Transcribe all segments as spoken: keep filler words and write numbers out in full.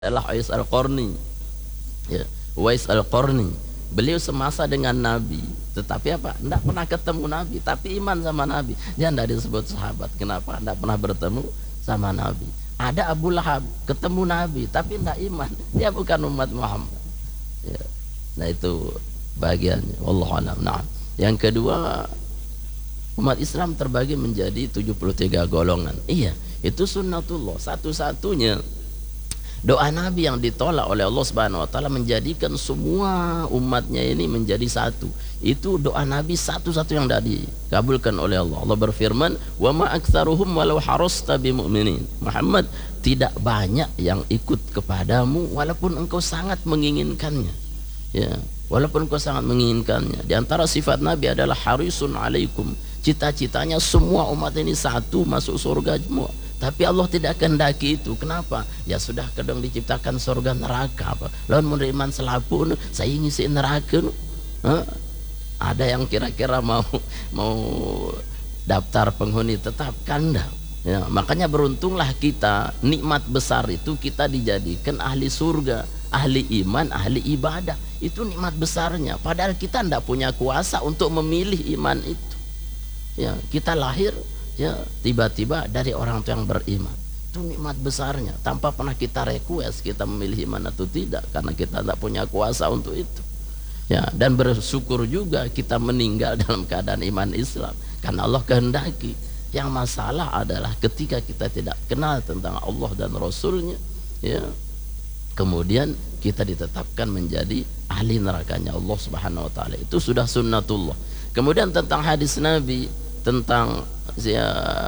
adalah Uwais Al-Qarni. Ya, Uwais Al-Qarni. Beliau semasa dengan Nabi, tetapi apa? Tidak pernah ketemu Nabi, tapi iman sama Nabi. Dia tidak disebut sahabat. Kenapa? Tidak pernah bertemu sama Nabi. Ada Abu Lahab, ketemu Nabi, tapi tidak iman. Dia bukan umat Muhammad. Ya. Nah itu bagiannya. Wallahu a'lam. Nah, yang kedua, umat Islam terbagi menjadi tujuh puluh tiga golongan. Iya, itu sunnatullah. Satu-satunya doa Nabi yang ditolak oleh Allah Subhanahu wa taala menjadikan semua umatnya ini menjadi satu. Itu doa Nabi satu-satu yang tidak dikabulkan oleh Allah. Allah berfirman, "Wa ma aktsaruhum walau harasta bimu'minin." Muhammad, tidak banyak yang ikut kepadamu walaupun engkau sangat menginginkannya. Ya, walaupun engkau sangat menginginkannya. Di antara sifat Nabi adalah harisun alaikum. Cita-citanya semua umat ini satu masuk surga semua. Tapi Allah tidak kehendaki itu. Kenapa? Ya sudah kadang diciptakan surga neraka. Lalu meneriman selapun saya ngisi neraka. Hah? Ada yang kira-kira mau mau daftar penghuni tetap kan enggak? Ya, makanya beruntunglah kita, nikmat besar itu kita dijadikan ahli surga, ahli iman, ahli ibadah. Itu nikmat besarnya. Padahal kita tidak punya kuasa untuk memilih iman itu. Ya, kita lahir ya tiba-tiba dari orang tua yang beriman. Itu nikmat besarnya, tanpa pernah kita request kita memilih iman atau tidak, karena kita tidak punya kuasa untuk itu. Ya, dan bersyukur juga kita meninggal dalam keadaan iman Islam, karena Allah kehendaki. Yang masalah adalah ketika kita tidak kenal tentang Allah dan Rasulnya, ya, kemudian kita ditetapkan menjadi ahli nerakanya Allah Subhanahu wa taala. Itu sudah sunnatullah. Kemudian tentang hadis Nabi tentang ya,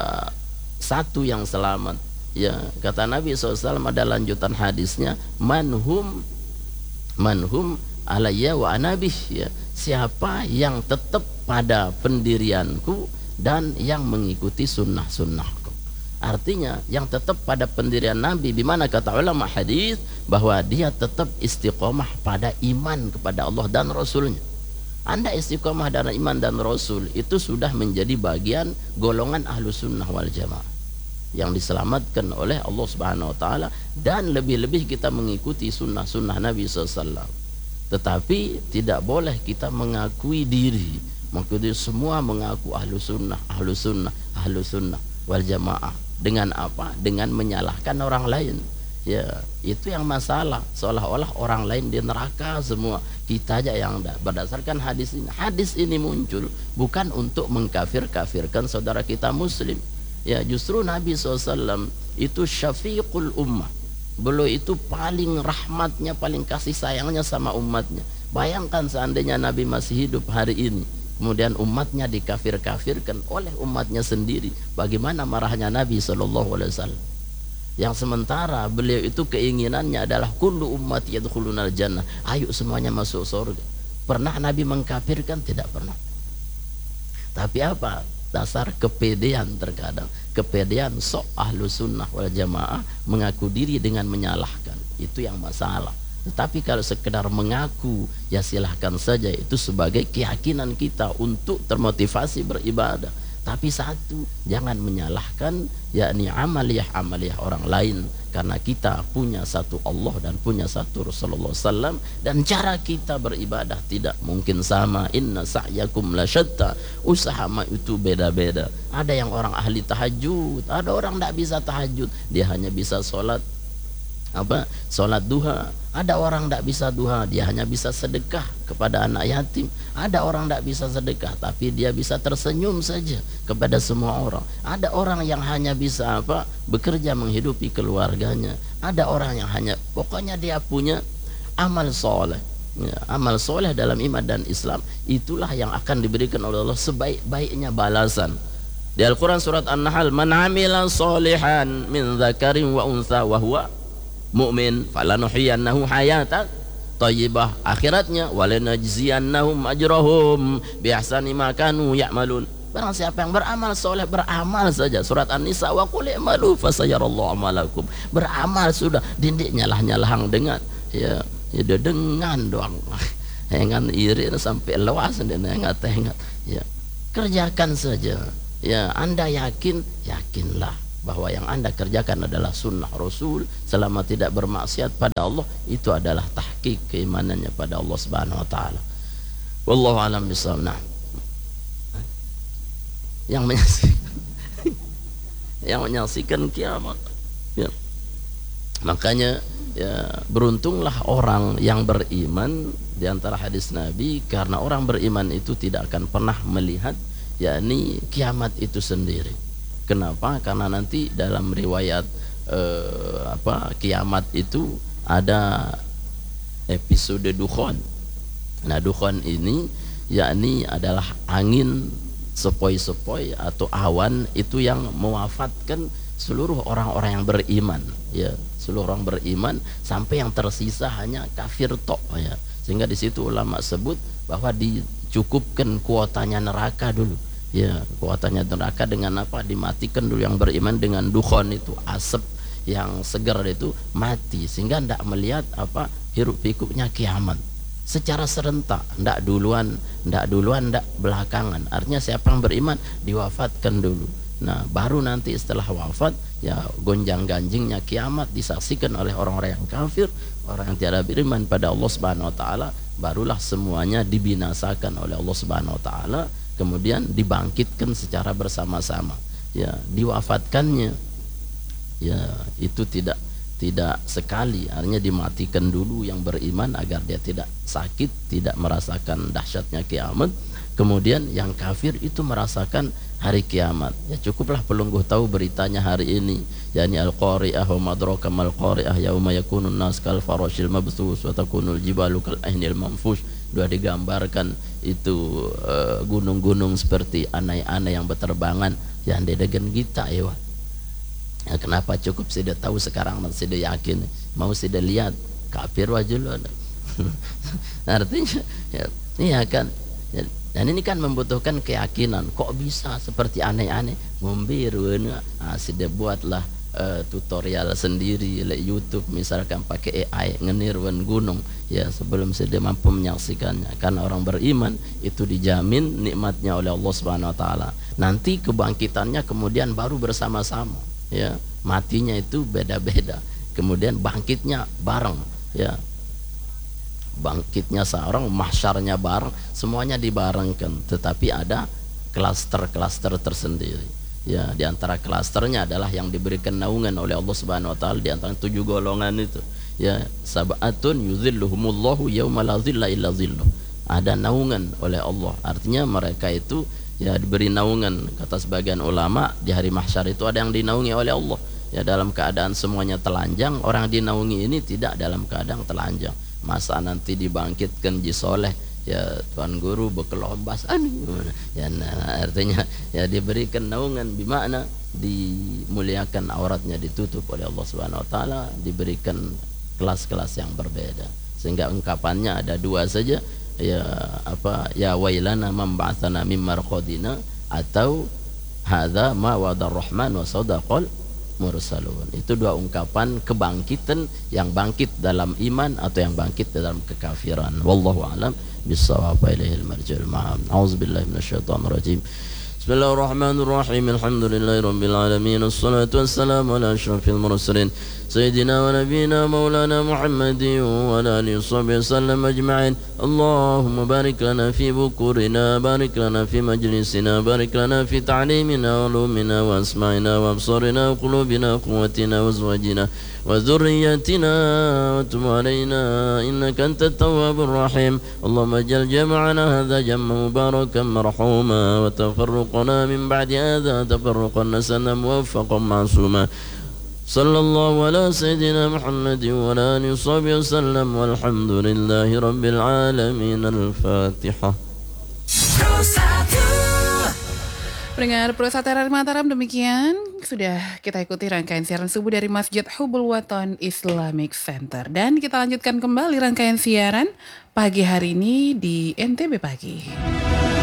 satu yang selamat, ya, kata Nabi shallallahu alaihi wasallam ada lanjutan hadisnya, manhum manhum alayya wa anabih, ya, siapa yang tetap pada pendirianku dan yang mengikuti sunnah-sunnahku. Artinya yang tetap pada pendirian Nabi, bimana kata ulama hadis bahwa dia tetap istiqomah pada iman kepada Allah dan Rasulnya. Anda istiqomah dalam iman dan Rasul, itu sudah menjadi bagian golongan ahlu sunnah wal jamaah yang diselamatkan oleh Allah Subhanahu wa taala, dan lebih-lebih kita mengikuti sunnah-sunnah Nabi shallallahu alaihi wasallam. Tetapi tidak boleh kita mengakui diri, mengikuti semua mengaku ahlu sunnah, ahlu sunnah, ahlu sunnah wal jamaah. Dengan apa? Dengan menyalahkan orang lain. Ya, itu yang masalah, seolah-olah orang lain di neraka semua, kita aja yang enggak. Berdasarkan hadis ini, hadis ini muncul bukan untuk mengkafir-kafirkan saudara kita muslim. Ya, justru Nabi shallallahu alaihi wasallam itu syafiqul ummah. Beliau itu paling rahmatnya, paling kasih sayangnya sama umatnya. Bayangkan seandainya Nabi masih hidup hari ini, kemudian umatnya dikafir-kafirkan oleh umatnya sendiri, bagaimana marahnya Nabi shallallahu alaihi wasallam? Yang sementara beliau itu keinginannya adalah kullu ummati yadkhulunal jannah, ayo semuanya masuk surga. Pernah Nabi mengkafirkan? Tidak pernah. Tapi apa? Dasar kepedean, terkadang kepedean sok ahlu sunnah wal jamaah mengaku diri dengan menyalahkan, itu yang masalah. Tetapi kalau sekedar mengaku, ya silahkan saja, itu sebagai keyakinan kita untuk termotivasi beribadah. Tapi satu, jangan menyalahkan yakni amaliyah-amaliyah orang lain, karena kita punya satu Allah dan punya satu Rasulullah sallallahu alaihi wasallam, dan cara kita beribadah tidak mungkin sama. Inna sa'yakum lasyatta, usaha itu beda-beda. Ada yang orang ahli tahajud, ada orang tidak bisa tahajud, dia hanya bisa sholat apa sholat duha. Ada orang tidak bisa duha, dia hanya bisa sedekah kepada anak yatim. Ada orang tidak bisa sedekah, tapi dia bisa tersenyum saja kepada semua orang. Ada orang yang hanya bisa apa bekerja menghidupi keluarganya. Ada orang yang hanya pokoknya dia punya amal soleh, ya, amal soleh dalam iman dan Islam. Itulah yang akan diberikan oleh Allah sebaik-baiknya balasan. Di Al-Quran surat An-Nahl, man amila solihan min dzakarin wa untha wa huwa mu'min falanuhyiyannahu hayatan thayyibah, akhiratnya walanajziyannahum ajrahum biahsani ma kanu ya'malun. Barang siapa yang beramal soleh, beramal saja. Surat An-Nisa, wa qul i'malu fasayarallahu amalakum. Beramal sudah, dindik nyalah-nyalahang dengan ya, ya dengan doang. Hengan iri sampai lewas dan hengat-hengat. Ya, kerjakan saja. Ya, Anda yakin, yakinlah. bahwa yang Anda kerjakan adalah sunnah Rasul selama tidak bermaksiat pada Allah, itu adalah tahqiq keimanannya pada Allah Subhanahu wa taala. Wallahu a'lam bishawab. Nah, yang menyaksikan yang menyaksikan kiamat, ya. Makanya ya, beruntunglah orang yang beriman. Di antara hadis Nabi, karena orang beriman itu tidak akan pernah melihat yakni kiamat itu sendiri. Kenapa? Karena nanti dalam riwayat eh, apa kiamat itu ada episode dukhon. Nah, dukhon ini yakni adalah angin sepoi-sepoi atau awan itu yang mewafatkan seluruh orang-orang yang beriman, ya, seluruh orang beriman sampai yang tersisa hanya kafir tok, ya. Sehingga di situ ulama sebut bahwa dicukupkan kuotanya neraka dulu, ya, kuotanya neraka dengan apa? Dimatikan dulu yang beriman dengan dukhon itu, asap yang segar itu mati, sehingga tidak melihat apa hiruk pikuknya kiamat secara serentak, ndak duluan, ndak duluan, ndak belakangan. Artinya siapa yang beriman diwafatkan dulu. Nah, baru nanti setelah wafat ya gonjang ganjingnya kiamat disaksikan oleh orang-orang yang kafir, orang yang tiada beriman pada Allah Subhanahu wa taala, barulah semuanya dibinasakan oleh Allah Subhanahu wa taala, kemudian dibangkitkan secara bersama-sama. Ya, diwafatkannya ya itu tidak tidak sekali, artinya dimatikan dulu yang beriman agar dia tidak sakit, tidak merasakan dahsyatnya kiamat. Kemudian yang kafir itu merasakan hari kiamat. Ya cukuplah pelungguh tahu beritanya hari ini, yakni al-qari'ah wa madraka mal qari'ah yauma yakunun nas kal farashil mabthus wa takunul jibalu kal ahnil manfush. Sudah digambarkan itu uh, gunung-gunung seperti anai-anai yang berterbangan yang dedegan kita, ya. Ya, kenapa cukup sudah tahu sekarang, sudah yakin, mau sudah lihat kafir wajul. Artinya ya, iya kan ya, dan ini kan membutuhkan keyakinan. Kok bisa seperti aneh-aneh membiru, nah, sudah buatlah uh, tutorial sendiri le YouTube misalkan pakai A I ngenirwan gunung, ya, sebelum sudah mampu menyaksikannya. Karena orang beriman itu dijamin nikmatnya oleh Allah Subhanahu wa taala. Nanti kebangkitannya kemudian baru bersama-sama, ya, matinya itu beda-beda, kemudian bangkitnya bareng, ya, bangkitnya seorang, mahsyarnya bareng, semuanya dibarengkan, tetapi ada klaster-klaster tersendiri, ya. Di antara klasternya adalah yang diberikan naungan oleh Allah Subhanahu wa taala di antara tujuh golongan itu, ya, sab'atun yuzilluhumullahu yauma la zilla illa zilluh. Ada naungan oleh Allah, artinya mereka itu ya diberi naungan. Kata sebagian ulama, di hari mahsyar itu ada yang dinaungi oleh Allah, ya, dalam keadaan semuanya telanjang. Orang dinaungi ini tidak dalam keadaan telanjang. Masa nanti dibangkitkan jisoleh, ya, tuan guru bekelombas ya, nah, artinya ya diberikan naungan, bimakna dimuliakan, auratnya ditutup oleh Allah Subhanahu wa taala, diberikan kelas-kelas yang berbeda. Sehingga ungkapannya ada dua saja, ya, apa, ya wailana man ba'atsana min marqadina, atau hadza ma wa'ada ar-rahman wa sadaqal mursalun. Itu dua ungkapan kebangkitan, yang bangkit dalam iman atau yang bangkit dalam kekafiran. Wallahu a'lam bissawab. Ilaihil marji'ul ma'ab. A'udzubillahi minasyaitonir rajim. Bismillahirrahmanirrahim. Alhamdulillahi rabbil alamin. Wassalatu wassalamu ala asyrafil mursalin sayyidina wa nabiyina maulana Muhammadin wa ala alihi washabihi wasallam ajma'in. Allahumma barik lana fi bukurina, barik lana fi majlisina, barik lana fi ta'limina wa ulumina wa asma'ina wa absarina wa qulubina wa quwwatina wa azwajina wa dhurriyyatina wa tub alaina innaka antat tawwabur rahim. Allahumma jal jam'ana hadha jam'an mubarakan marhuma wa tafarruqana min ba'di hadha tafarruqan nasana muwaffaqan ma'suma. Sallallahu ala sayyidina Muhammadin wa ala alihi washabihi wasallam walhamdulillahi rabbil alamin. Al-Fatihah. Pendengar Pro satu R R Mataram, demikian sudah kita ikuti rangkaian siaran subuh dari Masjid Hubul Waton Islamic Center, dan kita lanjutkan kembali rangkaian siaran pagi hari ini di N T B Pagi.